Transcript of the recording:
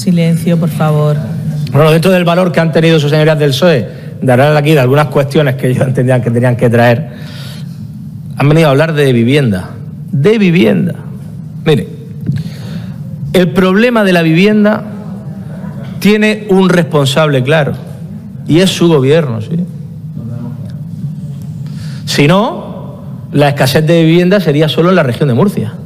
Silencio, por favor. Bueno, dentro del valor que han tenido sus señorías del PSOE, de hablar aquí de algunas cuestiones que ellos entendían que tenían que traer, han venido a hablar de vivienda. De vivienda. Mire, el problema de la vivienda tiene un responsable claro, y es su gobierno, ¿sí? Si no, la escasez de vivienda sería solo en la región de Murcia.